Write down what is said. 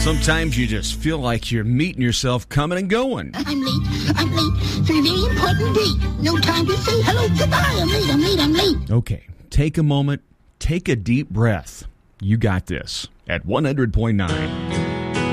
Sometimes you just feel like you're meeting yourself coming and going. I'm late for a very important date. No time to say hello, goodbye. I'm late. Okay, take a moment, take a deep breath. You got this at 100.9.